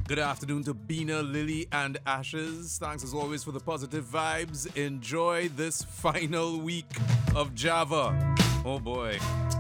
Good afternoon to Bina, Lily, and Ashes. Thanks as always for the positive vibes. Enjoy this final week of Java. Oh boy.